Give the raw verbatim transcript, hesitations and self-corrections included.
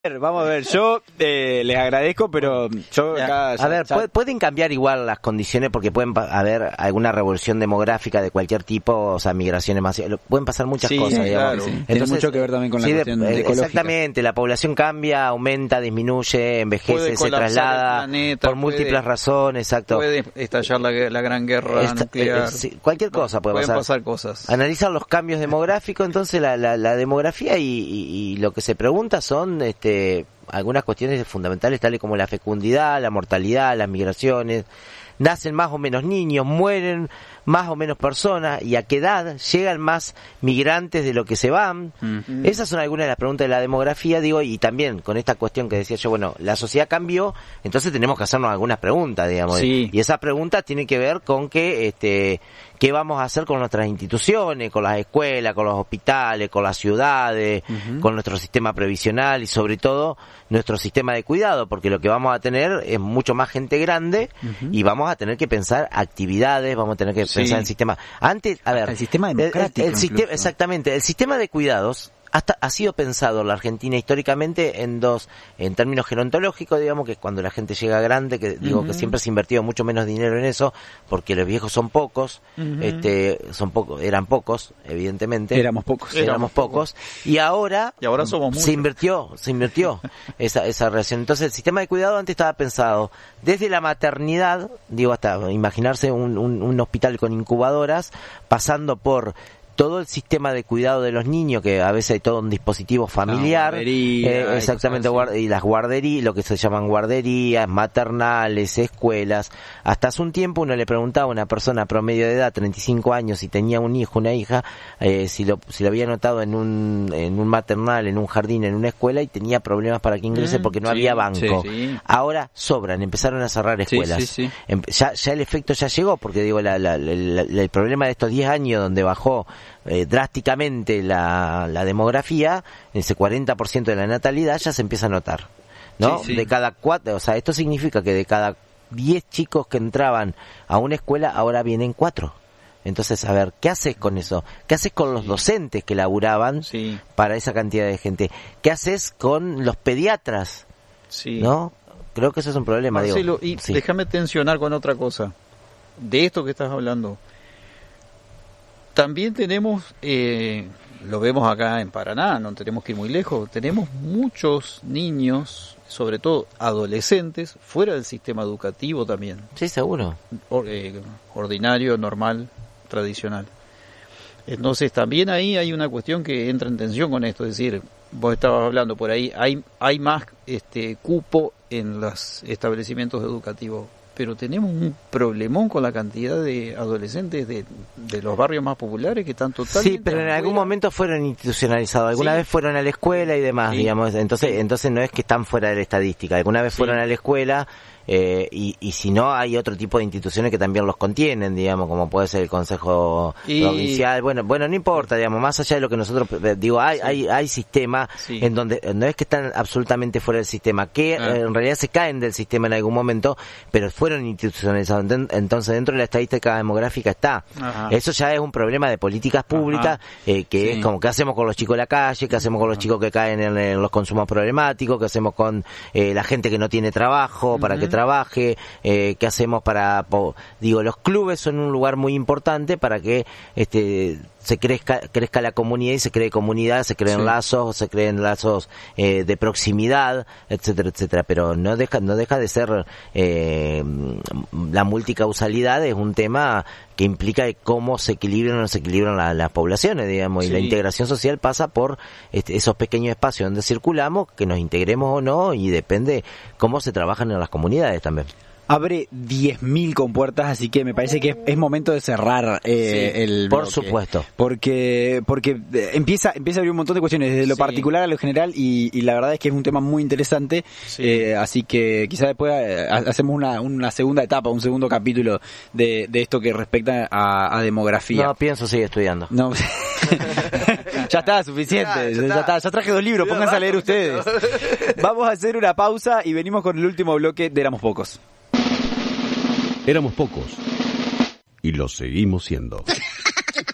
Vamos a ver, yo eh, les agradezco, pero yo acá... Ya, a ver, ya... pueden cambiar igual las condiciones porque pueden haber alguna revolución demográfica de cualquier tipo, o sea, migraciones masivas, pueden pasar muchas sí, cosas, digamos. Claro, sí. Entonces, tiene mucho que ver también con la sí, cuestión de, ecológica. Exactamente, la población cambia, aumenta, disminuye, envejece, se traslada planeta, por múltiples puede, razones, exacto. Puede estallar la, la gran guerra Esta, nuclear. Eh, sí, cualquier cosa puede pueden pasar. pasar cosas. Analizar los cambios demográficos, entonces la, la, la demografía y, y, y lo que se pregunta son... este algunas cuestiones fundamentales tales como la fecundidad, la mortalidad, las migraciones, nacen más o menos niños, mueren más o menos personas y a qué edad llegan más migrantes de lo que se van. Mm. Esas son algunas de las preguntas de la demografía, digo, y también con esta cuestión que decía yo, bueno, la sociedad cambió, entonces tenemos que hacernos algunas preguntas, digamos, sí. y esas preguntas tienen que ver con que este qué vamos a hacer con nuestras instituciones, con las escuelas, con los hospitales, con las ciudades, uh-huh. con nuestro sistema previsional y sobre todo nuestro sistema de cuidado, porque lo que vamos a tener es mucho más gente grande uh-huh. y vamos a tener que pensar actividades, vamos a tener que sí. pensar en sistema. Antes, a ver, el sistema democrático, el, el, el sistema, exactamente, el sistema de cuidados hasta ha sido pensado en la Argentina históricamente en dos, en términos gerontológicos, digamos, que es cuando la gente llega grande, que digo uh-huh. que siempre se ha invertido mucho menos dinero en eso, porque los viejos son pocos, uh-huh. este, son pocos, eran pocos, evidentemente. Éramos pocos. Éramos, éramos pocos. pocos. Y ahora, y ahora somos muchos. se invirtió, se invirtió esa, esa relación. Entonces el sistema de cuidado antes estaba pensado desde la maternidad, digo, hasta imaginarse un, un, un hospital con incubadoras, pasando por todo el sistema de cuidado de los niños, que a veces hay todo un dispositivo familiar, eh, exactamente, guard- y las guarderías, lo que se llaman guarderías, maternales, escuelas. Hasta hace un tiempo uno le preguntaba a una persona promedio de edad, treinta y cinco años, si tenía un hijo, una hija, eh, si lo si lo había anotado en un en un maternal, en un jardín, en una escuela, y tenía problemas para que ingrese porque no sí, había banco. Sí, sí. Ahora sobran, empezaron a cerrar escuelas. Sí, sí, sí. Ya, ya el efecto ya llegó, porque digo, la, la, la, la, el problema de estos diez años donde bajó Eh, drásticamente la, la demografía, ese cuarenta por ciento de la natalidad ya se empieza a notar, ¿no? Sí, sí. De cada cuatro, o sea, esto significa que de cada diez chicos que entraban a una escuela, ahora vienen cuatro. Entonces, a ver, ¿qué haces con eso? ¿Qué haces con los docentes que laburaban sí. para esa cantidad de gente? ¿Qué haces con los pediatras? Sí. ¿No? Creo que eso es un problema, Marcelo, digo. y sí. déjame tensionar con otra cosa. De esto que estás hablando. También tenemos, eh, lo vemos acá en Paraná, no tenemos que ir muy lejos, tenemos muchos niños, sobre todo adolescentes, fuera del sistema educativo también. Sí, seguro. Or, eh, ordinario, normal, tradicional. Entonces también ahí hay una cuestión que entra en tensión con esto, es decir, vos estabas hablando por ahí, hay, hay más este cupo en los establecimientos educativos, pero tenemos un problemón con la cantidad de adolescentes de, de los barrios más populares que están totalmente... Sí, pero en afuera. algún momento fueron institucionalizados, alguna sí. vez fueron a la escuela y demás, sí. digamos, entonces sí. entonces no es que están fuera de la estadística, alguna vez sí. fueron a la escuela... Eh, y, y si no, hay otro tipo de instituciones que también los contienen, digamos, como puede ser el Consejo y... Provincial. Bueno, bueno, no importa, digamos, más allá de lo que nosotros, digo, hay sí. hay hay sistemas sí. en donde no es que están absolutamente fuera del sistema, que ah. eh, en realidad se caen del sistema en algún momento, pero fueron institucionalizados. Entonces, dentro de la estadística demográfica está. Ajá. Eso ya es un problema de políticas públicas, eh, que sí. es como, ¿qué hacemos con los chicos de la calle? ¿Qué hacemos con los chicos que caen en, en los consumos problemáticos? ¿Qué hacemos con eh, la gente que no tiene trabajo para uh-huh. que trabaje, eh, qué hacemos para, po, digo, los clubes son un lugar muy importante para que este se crezca crezca la comunidad y se cree comunidad, se creen sí. lazos, se creen lazos eh, de proximidad, etcétera, etcétera, pero no deja no deja de ser eh, la multicausalidad es un tema que implica cómo se equilibran o no se equilibran la, las poblaciones, digamos, sí. y la integración social pasa por este, esos pequeños espacios donde circulamos, que nos integremos o no, y depende cómo se trabajan en las comunidades también. Abre diez mil compuertas, así que me parece que es, es momento de cerrar eh, sí, el por bloque, supuesto. Porque porque empieza empieza a abrir un montón de cuestiones, desde lo sí. particular a lo general, y, y la verdad es que es un tema muy interesante, sí. eh, así que quizás después eh, hacemos una, una segunda etapa, un segundo capítulo de, de esto que respecta a, a demografía. No, pienso seguir estudiando. No, ya está, suficiente, ya, ya, ya, está. está, ya traje dos libros, pónganse a leer ustedes. Vamos a hacer una pausa y venimos con el último bloque de Éramos Pocos. Éramos pocos y lo seguimos siendo.